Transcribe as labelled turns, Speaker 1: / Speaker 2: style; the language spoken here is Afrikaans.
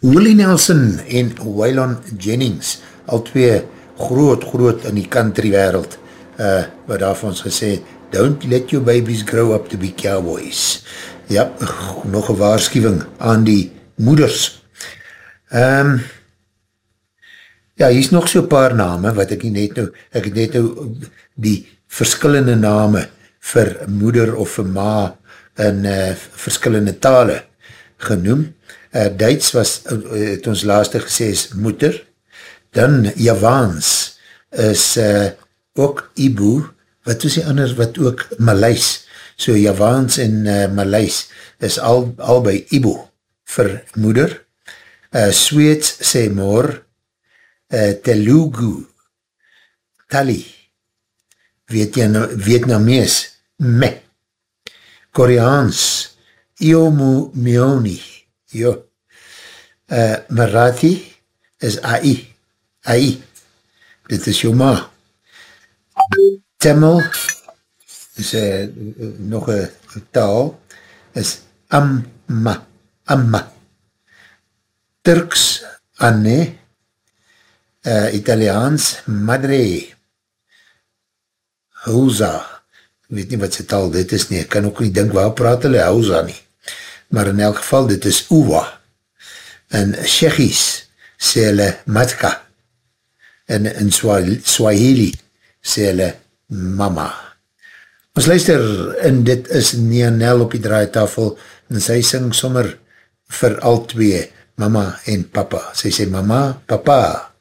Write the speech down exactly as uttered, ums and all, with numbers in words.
Speaker 1: Willie Nelson en Waylon Jennings, al twee groot, groot in die country wereld, uh, wat daar vir ons gesê, don't let your babies grow up to be cowboys. Ja, nog een waarschuwing aan die moeders. Um, ja, hier is nog so paar name, wat ek net nou, ek het net nou die verskillende name vir moeder of vir ma in uh, verskillende tale genoem. Uh, Duits was, uh, het ons laaste gesê is moeder, dan Javaans is uh, ook Ibu, wat was die ander, wat ook Maleis, so Javaans en uh, Maleis is al, albei Ibu vir moeder, uh, Sweeds sê mor, uh, Telugu, Tali, Vietnamees, me, Koreaans, Iomu Mioni, jo, uh, Marathi is A I, A I, dit is jou ma, Tamil is uh, nog een taal, is Amma, Amma, Turks, Anne, uh, Italiaans, Madre, Hausa, ek weet nie wat sy taal dit is nie, ek kan ook nie dink waar praat hulle Hausa nie, maar in elk geval dit is Uwa, en Tsjechies sê hulle Matka, en in Swahili sê hulle Mama. Ons luister, en dit is Nianel op die draaitafel, en sy sing sommer vir al twee, Mama en Papa. Sy sê Mama, Papa.